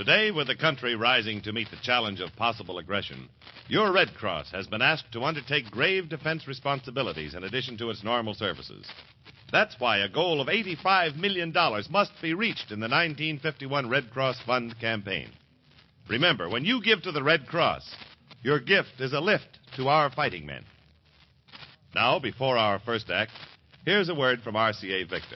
Today, with the country rising to meet the challenge of possible aggression, your Red Cross has been asked to undertake grave defense responsibilities in addition to its normal services. That's why a goal of $85 million must be reached in the 1951 Red Cross Fund campaign. Remember, when you give to the Red Cross, your gift is a lift to our fighting men. Now, before our first act, here's a word from RCA Victor.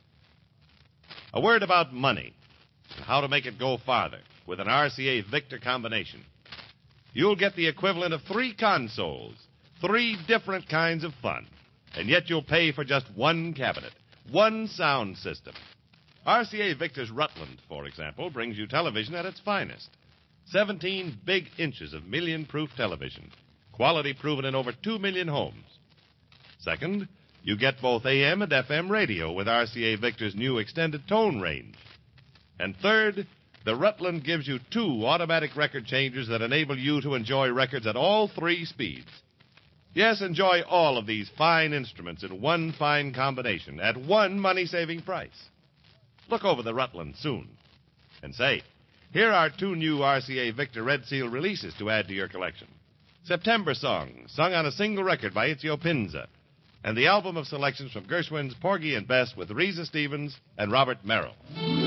A word about money and how to make it go farther with an RCA Victor combination. You'll get the equivalent of 3 consoles, 3 different kinds of fun, and yet you'll pay for just 1 cabinet, 1 sound system. RCA Victor's Rutland, for example, brings you television at its finest. 17 big inches of million-proof television, quality proven in over 2 million homes. Second, you get both AM and FM radio with RCA Victor's new extended tone range. And third, the Rutland gives you 2 automatic record changers that enable you to enjoy records at all 3 speeds. Yes, enjoy all of these fine instruments in 1 fine combination at 1 money-saving price. Look over the Rutland soon. And say, here are 2 new RCA Victor Red Seal releases to add to your collection. September Song, sung on a single record by Itzio Pinza, and the album of selections from Gershwin's Porgy and Bess with Reza Stevens and Robert Merrill.